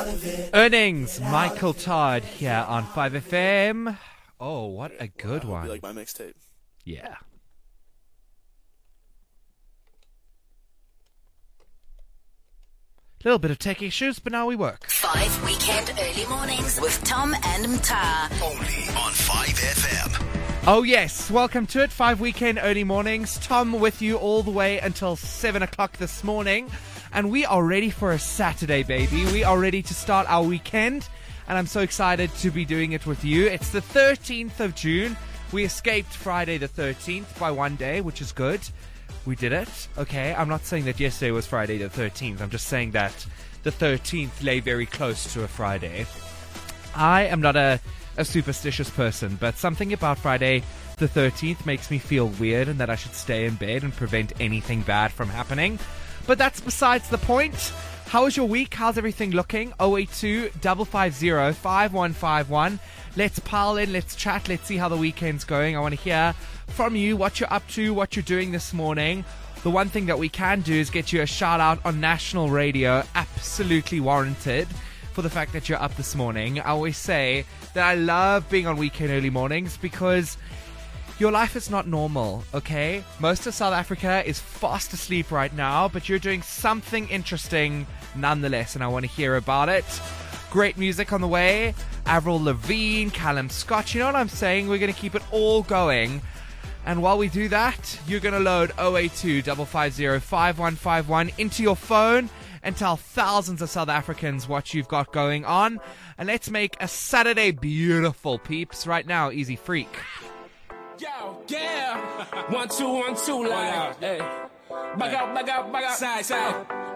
Earnings, Michael Todd here on 5FM. Oh, what a good one. Be like my mixtape. Yeah. Little bit of tech issues, but now we work. 5 Weekend Early Mornings with Tom and Mtar. Only on 5FM. Oh yes, welcome to it, 5 Weekend Early Mornings. Tom with you all the way until 7 o'clock this morning. And we are ready for a Saturday, baby. We are ready to start our weekend. And I'm so excited to be doing it with you. It's the 13th of June. We escaped Friday the 13th by one day, which is good. We did it. Okay, I'm not saying that yesterday was Friday the 13th. I'm just saying that the 13th lay very close to a Friday. I am not a superstitious person, but something about Friday the 13th makes me feel weird and that I should stay in bed and prevent anything bad from happening. But that's besides the point. How was your week? How's everything looking? 082 550 5151. Let's pile in, let's chat, let's see how the weekend's going. I want to hear from you what you're up to, what you're doing this morning. The one thing that we can do is get you a shout out on national radio, absolutely warranted, for the fact that you're up this morning. I always say that I love being on weekend early mornings because your life is not normal, okay? Most of South Africa is fast asleep right now, but you're doing something interesting nonetheless, and I want to hear about it. Great music on the way. Avril Lavigne, Callum Scott, you know what I'm saying? We're going to keep it all going. And while we do that, you're going to load 082 550 5151 into your phone and tell thousands of South Africans what you've got going on. And let's make a Saturday beautiful, peeps. Right now, Easy Freak. Yo, yeah. 1 2 1 2, like, hey. Back out, side.